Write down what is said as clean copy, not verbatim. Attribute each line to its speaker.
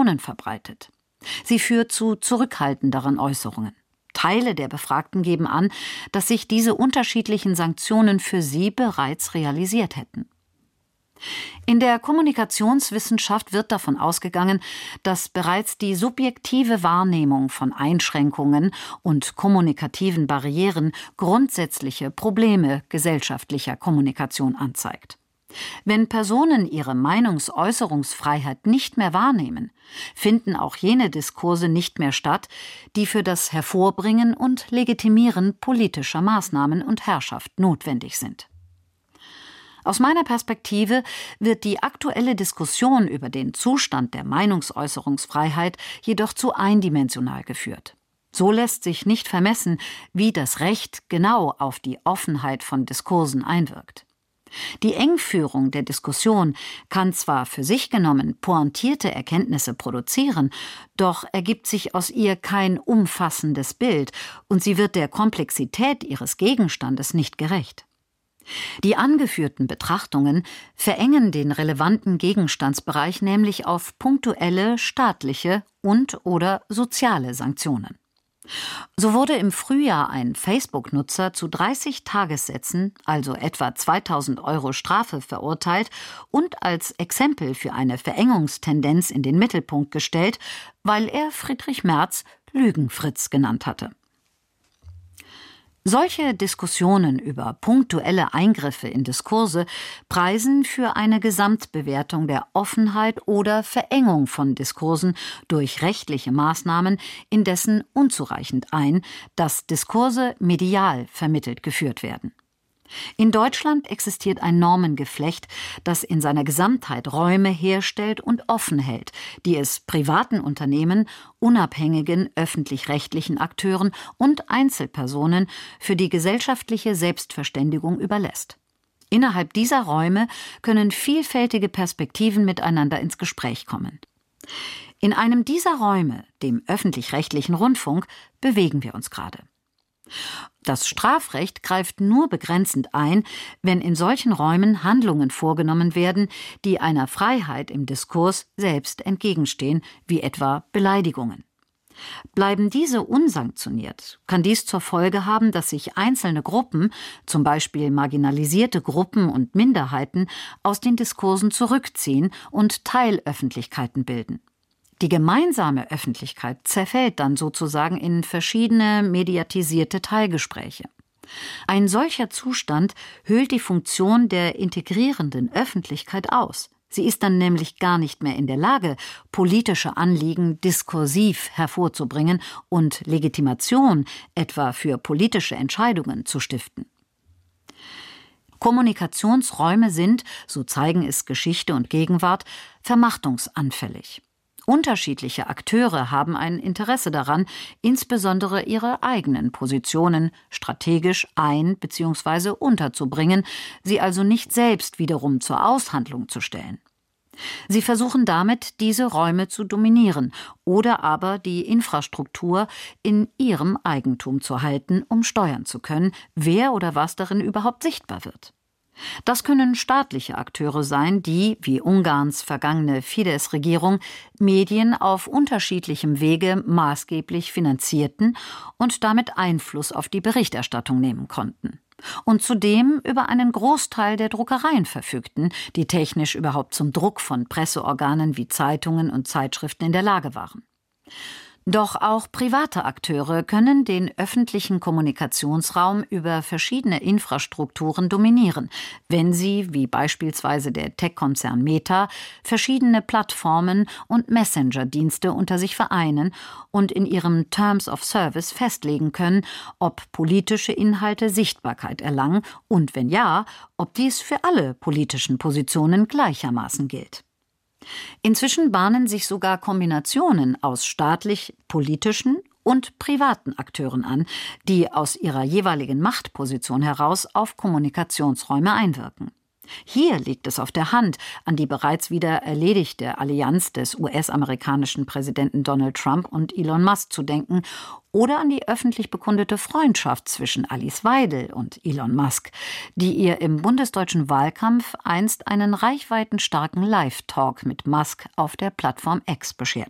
Speaker 1: Sanktionen verbreitet. Sie führt zu zurückhaltenderen Äußerungen. Teile der Befragten geben an, dass sich diese unterschiedlichen Sanktionen für sie bereits realisiert hätten. In der Kommunikationswissenschaft wird davon ausgegangen, dass bereits die subjektive Wahrnehmung von Einschränkungen und kommunikativen Barrieren grundsätzliche Probleme gesellschaftlicher Kommunikation anzeigt. Wenn Personen ihre Meinungsäußerungsfreiheit nicht mehr wahrnehmen, finden auch jene Diskurse nicht mehr statt, die für das Hervorbringen und Legitimieren politischer Maßnahmen und Herrschaft notwendig sind. Aus meiner Perspektive wird die aktuelle Diskussion über den Zustand der Meinungsäußerungsfreiheit jedoch zu eindimensional geführt. So lässt sich nicht vermessen, wie das Recht genau auf die Offenheit von Diskursen einwirkt. Die Engführung der Diskussion kann zwar für sich genommen pointierte Erkenntnisse produzieren, doch ergibt sich aus ihr kein umfassendes Bild und sie wird der Komplexität ihres Gegenstandes nicht gerecht. Die angeführten Betrachtungen verengen den relevanten Gegenstandsbereich nämlich auf punktuelle staatliche und/oder soziale Sanktionen. So wurde im Frühjahr ein Facebook-Nutzer zu 30 Tagessätzen, also etwa 2.000 € Strafe, verurteilt und als Exempel für eine Verengungstendenz in den Mittelpunkt gestellt, weil er Friedrich Merz Lügenfritz genannt hatte. Solche Diskussionen über punktuelle Eingriffe in Diskurse preisen für eine Gesamtbewertung der Offenheit oder Verengung von Diskursen durch rechtliche Maßnahmen indessen unzureichend ein, dass Diskurse medial vermittelt geführt werden. In Deutschland existiert ein Normengeflecht, das in seiner Gesamtheit Räume herstellt und offen hält, die es privaten Unternehmen, unabhängigen öffentlich-rechtlichen Akteuren und Einzelpersonen für die gesellschaftliche Selbstverständigung überlässt. Innerhalb dieser Räume können vielfältige Perspektiven miteinander ins Gespräch kommen. In einem dieser Räume, dem öffentlich-rechtlichen Rundfunk, bewegen wir uns gerade. Das Strafrecht greift nur begrenzend ein, wenn in solchen Räumen Handlungen vorgenommen werden, die einer Freiheit im Diskurs selbst entgegenstehen, wie etwa Beleidigungen. Bleiben diese unsanktioniert, kann dies zur Folge haben, dass sich einzelne Gruppen, zum Beispiel marginalisierte Gruppen und Minderheiten, aus den Diskursen zurückziehen und Teilöffentlichkeiten bilden. Die gemeinsame Öffentlichkeit zerfällt dann sozusagen in verschiedene mediatisierte Teilgespräche. Ein solcher Zustand höhlt die Funktion der integrierenden Öffentlichkeit aus. Sie ist dann nämlich gar nicht mehr in der Lage, politische Anliegen diskursiv hervorzubringen und Legitimation etwa für politische Entscheidungen zu stiften. Kommunikationsräume sind, so zeigen es Geschichte und Gegenwart, vermachtungsanfällig. Unterschiedliche Akteure haben ein Interesse daran, insbesondere ihre eigenen Positionen strategisch ein- bzw. unterzubringen, sie also nicht selbst wiederum zur Aushandlung zu stellen. Sie versuchen damit, diese Räume zu dominieren oder aber die Infrastruktur in ihrem Eigentum zu halten, um steuern zu können, wer oder was darin überhaupt sichtbar wird. Das können staatliche Akteure sein, die, wie Ungarns vergangene Fidesz-Regierung, Medien auf unterschiedlichem Wege maßgeblich finanzierten und damit Einfluss auf die Berichterstattung nehmen konnten. Und zudem über einen Großteil der Druckereien verfügten, die technisch überhaupt zum Druck von Presseorganen wie Zeitungen und Zeitschriften in der Lage waren. Doch auch private Akteure können den öffentlichen Kommunikationsraum über verschiedene Infrastrukturen dominieren, wenn sie, wie beispielsweise der Tech-Konzern Meta, verschiedene Plattformen und Messenger-Dienste unter sich vereinen und in ihrem Terms of Service festlegen können, ob politische Inhalte Sichtbarkeit erlangen und wenn ja, ob dies für alle politischen Positionen gleichermaßen gilt. Inzwischen bahnen sich sogar Kombinationen aus staatlich-politischen und privaten Akteuren an, die aus ihrer jeweiligen Machtposition heraus auf Kommunikationsräume einwirken. Hier liegt es auf der Hand, an die bereits wieder erledigte Allianz des US-amerikanischen Präsidenten Donald Trump und Elon Musk zu denken oder an die öffentlich bekundete Freundschaft zwischen Alice Weidel und Elon Musk, die ihr im bundesdeutschen Wahlkampf einst einen reichweitenstarken Live-Talk mit Musk auf der Plattform X beschert.